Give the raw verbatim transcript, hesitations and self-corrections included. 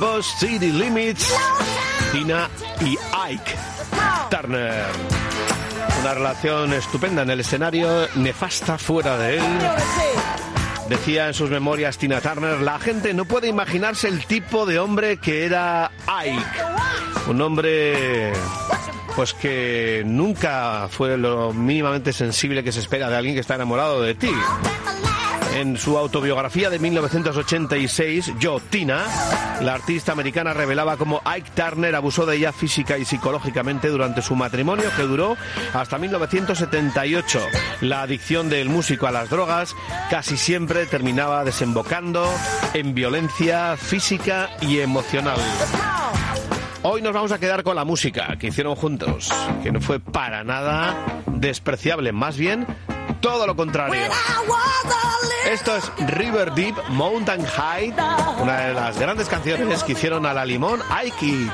Boss, City Limits, Tina y Ike Turner. Una relación estupenda en el escenario, nefasta fuera de él. Decía en sus memorias Tina Turner: la gente no puede imaginarse el tipo de hombre que era Ike. Un hombre pues que nunca fue lo mínimamente sensible que se espera de alguien que está enamorado de ti. En su autobiografía de mil novecientos ochenta y seis, Yo, Tina, la artista americana revelaba cómo Ike Turner abusó de ella física y psicológicamente durante su matrimonio, que duró hasta mil novecientos setenta y ocho. La adicción del músico a las drogas casi siempre terminaba desembocando en violencia física y emocional. Hoy nos vamos a quedar con la música que hicieron juntos, que no fue para nada despreciable, más bien todo lo contrario. Esto es River Deep Mountain High, una de las grandes canciones que hicieron a la limón Ike